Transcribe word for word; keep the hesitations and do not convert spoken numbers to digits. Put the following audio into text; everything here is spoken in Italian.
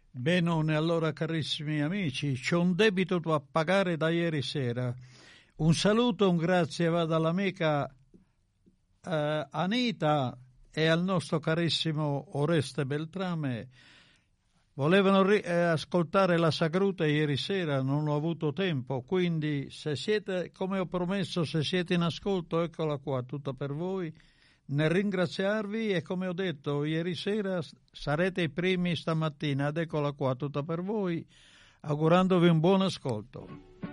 Benone, allora carissimi amici, c'è un debito da pagare da ieri sera. Un saluto, un grazie va dall'amica eh, Anita e al nostro carissimo Oreste Beltrame. Volevano ri- eh, ascoltare la Sagruta ieri sera, non ho avuto tempo, quindi se siete, come ho promesso, se siete in ascolto, eccola qua, tutta per voi. Nel ringraziarvi e come ho detto ieri sera sarete i primi stamattina ed eccola qua tutta per voi, augurandovi un buon ascolto.